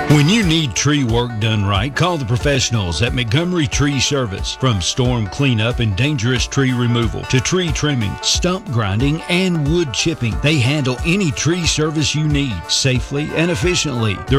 When you need tree work done right, call the professionals at Montgomery Tree Service. From storm cleanup and dangerous tree removal to tree trimming, stump grinding, and wood chipping, they handle any tree service you need safely and efficiently.